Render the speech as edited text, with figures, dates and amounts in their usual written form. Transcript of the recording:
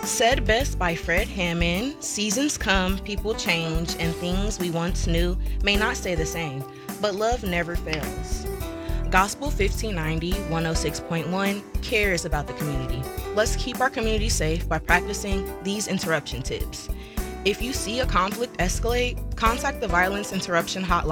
Said best by Fred Hammond, seasons come, people change, and things we once knew may not stay the same, but love never fails. Gospel 1590 106.1 cares about the community. Let's keep our community safe by practicing these interruption tips. If you see a conflict escalate, contact the Violence Interruption Hotline